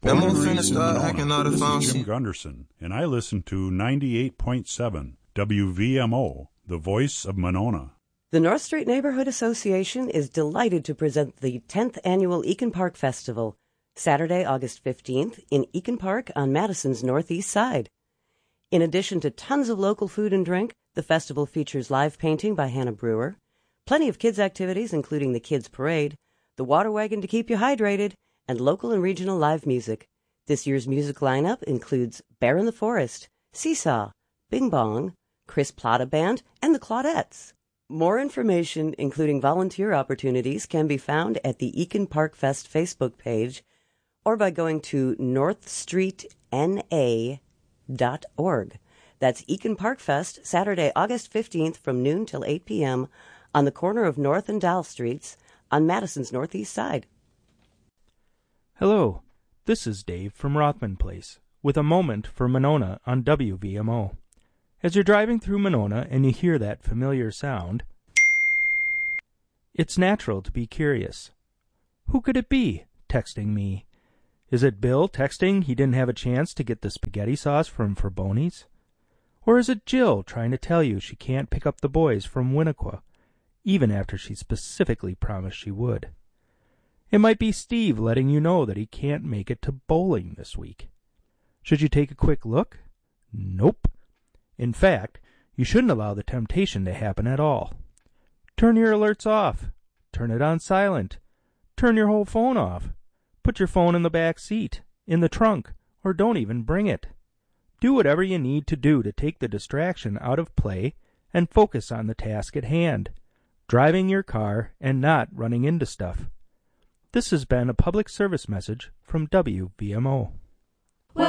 Born and finna raised in start hacking all Monona, the this phones. is Jim Gunderson, and I listen to 98.7 WVMO, the voice of Monona. The North Street Neighborhood Association is delighted to present the 10th Annual Eakin Park Festival, Saturday, August 15th, in Eakin Park on Madison's northeast side. In addition to tons of local food and drink, the festival features live painting by Hannah Brewer, plenty of kids' activities including the Kids Parade, the water wagon to keep you hydrated, and local and regional live music. This year's music lineup includes Bear in the Forest, Seesaw, Bing Bong, Chris Plata Band, and the Claudettes. More information, including volunteer opportunities, can be found at the Eakin Park Fest Facebook page or by going to northstreetna.org. That's Eakin Park Fest, Saturday, August 15th from noon till 8 p.m. on the corner of North and Dal Streets on Madison's northeast side. Hello, this is Dave from Rothman Place with a moment for Monona on WVMO. As you're driving through Monona and you hear that familiar sound, it's natural to be curious. Who could it be texting me? Is it Bill texting he didn't have a chance to get the spaghetti sauce from Fraboni's? Or is it Jill trying to tell you she can't pick up the boys from Winnequa, even after she specifically promised she would? It might be Steve letting you know that he can't make it to bowling this week. Should you take a quick look? Nope. In fact, you shouldn't allow the temptation to happen at all. Turn your alerts off. Turn it on silent. Turn your whole phone off. Put your phone in the back seat, in the trunk, or don't even bring it. Do whatever you need to do to take the distraction out of play and focus on the task at hand, driving your car and not running into stuff. This has been a public service message from WVMO.